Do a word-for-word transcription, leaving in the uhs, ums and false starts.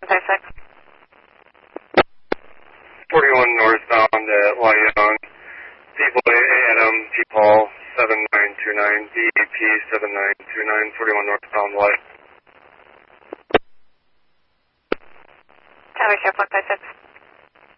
one five six. forty-one northbound at Wyong. People Adam, P-Paul seven nine two nine, B E P seven nine two nine, forty-one northbound Wyong. Tower Sheriff one five six.